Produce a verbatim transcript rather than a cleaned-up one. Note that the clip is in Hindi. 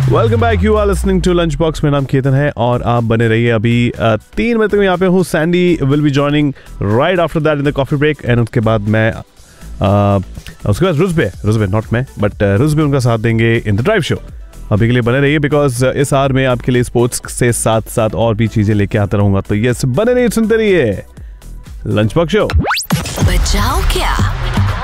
Welcome back, you are listening to lunch box. मेरा नाम केतन है और आप बने रहिए। अभी uh, तीन बजे तक मैं यहाँ पे हूँ। Sandy will be joining right after that in the coffee break and उसके बाद मैं uh, उसके बाद रुजबे रुजबे नॉट मैं बट रुजबे उनका साथ देंगे इन द ड्राइव शो। अभी के लिए बने रहिए बिकॉज इस आवर में आपके लिए स्पोर्ट्स से साथ साथ और भी चीजें लेके आता रहूंगा। तो यस, बने रहिए, सुनते रहिए लंच बॉक्स शो। बचाओ क्या